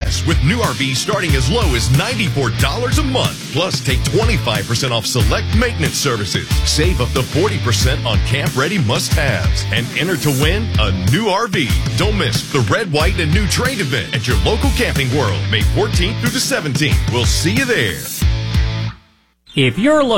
Yes, with new RVs starting as low as $94 a month. Plus, take 25% off select maintenance services. Save up to 40% on camp-ready must-haves. And enter to win a new RV. Don't miss the Red, White, and New Trade event at your local Camping World, May 14th through the 17th. We'll see you there. If you're looking